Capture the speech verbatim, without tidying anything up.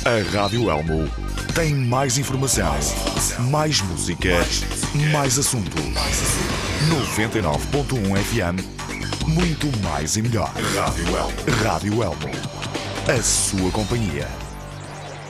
A Rádio Elmo tem mais informação, mais música, mais assuntos. noventa e nove ponto um F M, muito mais e melhor. Rádio Elmo. Rádio Elmo. A sua companhia.